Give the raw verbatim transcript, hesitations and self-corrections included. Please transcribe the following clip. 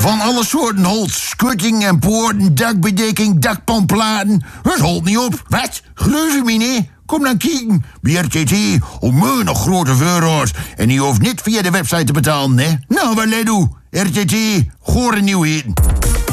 Van alle soorten holst, schutting en poorten, dakbedekking, dakpanplaten. Het holt niet op. Wat? Geloof je me niet? Kom dan kijken. Bij R T T om nog grote euro's. En je hoeft niet via de website te betalen, hè? Nou, wat let u? R T T, gore nieuwheden.